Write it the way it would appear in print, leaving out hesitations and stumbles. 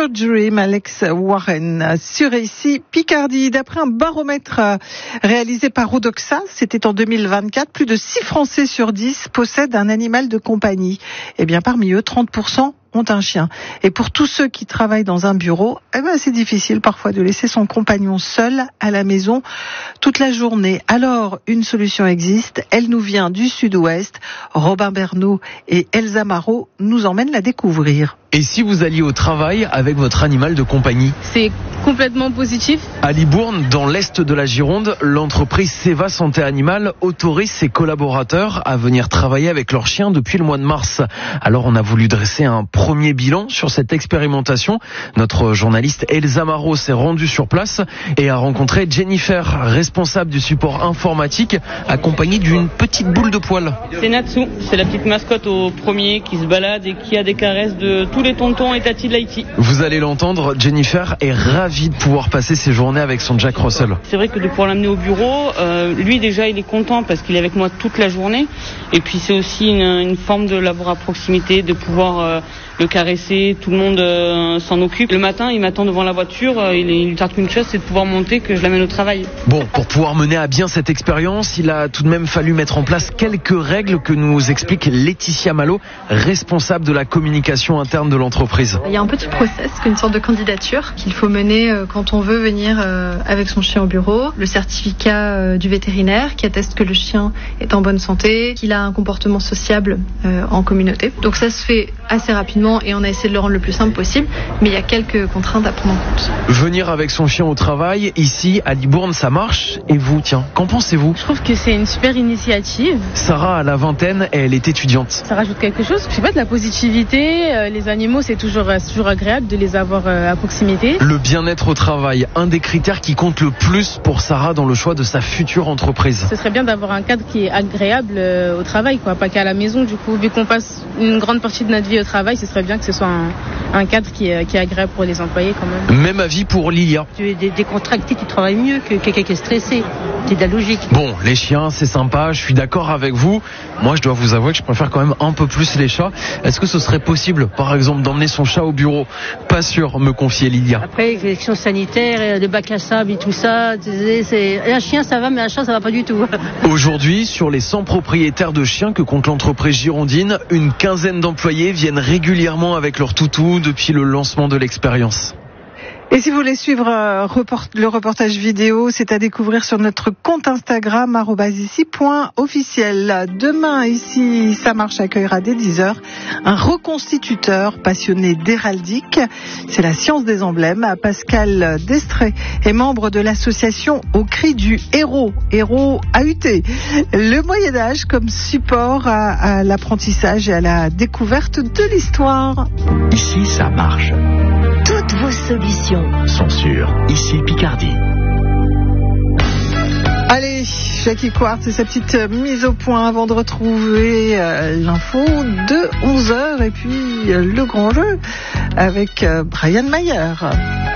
Dream, Alex Warren, sur ici Picardie. D'après un baromètre réalisé par Odoxa, c'était en 2024, plus de 6 Français sur 10 possèdent un animal de compagnie. Et bien parmi eux, 30% ont un chien. Et pour tous ceux qui travaillent dans un bureau, c'est difficile parfois de laisser son compagnon seul à la maison toute la journée. Alors, une solution existe. Elle nous vient du sud-ouest. Robin Bernot et Elsa Marot nous emmènent la découvrir. Et si vous alliez au travail avec votre animal de compagnie ? C'est complètement positif. À Libourne, dans l'est de la Gironde, l'entreprise Seva Santé Animale autorise ses collaborateurs à venir travailler avec leurs chiens depuis le mois de mars. Alors on a voulu dresser un premier bilan sur cette expérimentation. Notre journaliste Elsa Marot s'est rendue sur place et a rencontré Jennifer, responsable du support informatique, accompagnée d'une petite boule de poil. C'est Natsu, c'est la petite mascotte au premier qui se balade et qui a des caresses de tous les tontons et tatis de l'Haïti. Vous allez l'entendre, Jennifer est ravie de pouvoir passer ses journées avec son Jack Russell. C'est vrai que de pouvoir l'amener au bureau, lui déjà il est content parce qu'il est avec moi toute la journée. Et puis c'est aussi une forme de l'avoir à proximité, de pouvoir le caresser, tout le monde s'en occupe. Le matin, il m'attend devant la voiture, il lui tarde qu'une chose, c'est de pouvoir monter, que je l'amène au travail. Bon, pour pouvoir mener à bien cette expérience, il a tout de même fallu mettre en place quelques règles que nous explique Laetitia Malo, responsable de la communication interne de l'entreprise. Il y a un petit process, une sorte de candidature qu'il faut mener quand on veut venir avec son chien au bureau. Le certificat du vétérinaire qui atteste que le chien est en bonne santé, qu'il a un comportement sociable en communauté. Donc ça se fait assez rapidement et on a essayé de le rendre le plus simple possible, mais il y a quelques contraintes à prendre en compte. Venir avec son chien au travail, ici à Libourne, ça marche. Et vous, tiens, qu'en pensez-vous ? Je trouve que c'est une super initiative. Sarah a la vingtaine et elle est étudiante. Ça rajoute quelque chose, je sais pas, de la positivité. Les animaux, c'est toujours agréable de les avoir à proximité. Le bien-être au travail, un des critères qui compte le plus pour Sarah dans le choix de sa future entreprise. Ce serait bien d'avoir un cadre qui est agréable au travail, quoi, pas qu'à la maison. Du coup, vu qu'on passe une grande partie de notre vie au travail, ce serait bien que ce soit un cadre qui est agréable pour les employés quand même. Même avis pour Lilia. Tu es décontracté, tu travailles mieux que quelqu'un qui est stressé. C'est de la logique. Bon, les chiens, c'est sympa, je suis d'accord avec vous. Moi, je dois vous avouer que je préfère quand même un peu plus les chats. Est-ce que ce serait possible, par exemple, d'emmener son chat au bureau ? Pas sûr, me confiait Lilia. Après, les questions sanitaires, le bac à sable et tout ça, un chien ça va, mais un chat ça va pas du tout. Aujourd'hui, sur les 100 propriétaires de chiens que compte l'entreprise girondine, une quinzaine d'employés viennent régulièrement avec leur toutou depuis le lancement de l'expérience. Et si vous voulez suivre le reportage vidéo, c'est à découvrir sur notre compte Instagram @ici.officiel. Demain, ici, ça marche accueillera dès 10h un reconstituteur passionné d'héraldique. C'est la science des emblèmes. Pascal Destré est membre de l'association Au cri du héros AUT. Le Moyen-Âge comme support à l'apprentissage et à la découverte de l'histoire. Ici, ça marche. Toutes vos solutions sont sur Ici Picardie. Allez, Jackie Quartz et sa petite mise au point avant de retrouver l'info de 11h et puis le grand jeu avec Brian Mayer.